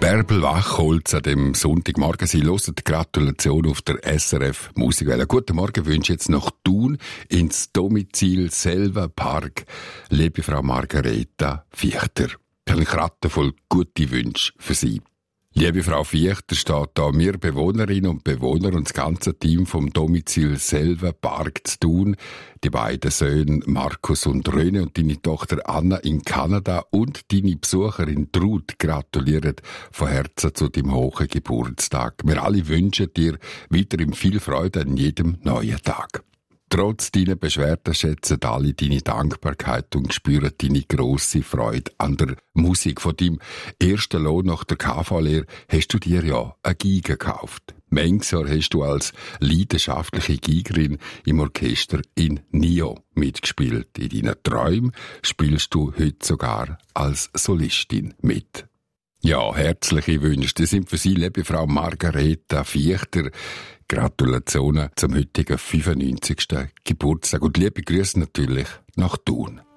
Bärbel Wach holt an dem Sonntagmorgen. Sie hören die Gratulation auf der SRF Musikwelle. Guten Morgen wünsche ich jetzt nach Thun ins Domizil Selva Park. Liebe Frau Margareta Fichter. Ich habe eine Kratte voll gute Wünsche für Sie. Liebe Frau Fichter, steht da mir Bewohnerinnen und Bewohner und das ganze Team vom Domizil Selva Park zu Thun, die beiden Söhne Markus und Röne und deine Tochter Anna in Kanada und deine Besucherin Trud gratulieren von Herzen zu deinem hohen Geburtstag. Wir alle wünschen dir weiterhin viel Freude an jedem neuen Tag. Trotz deiner Beschwerden schätzen alle deine Dankbarkeit und spüren deine grosse Freude an der Musik. Von deinem ersten Lohn nach der KV-Lehre hast du dir ja eine Geige gekauft. Manches Jahr hast du als leidenschaftliche Geigerin im Orchester in Nio mitgespielt. In deinen Träumen spielst du heute sogar als Solistin mit. Ja, herzliche Wünsche. Das sind für Sie, liebe Frau Margareta Fichter. Gratulationen zum heutigen 95. Geburtstag und liebe Grüße natürlich nach Thun.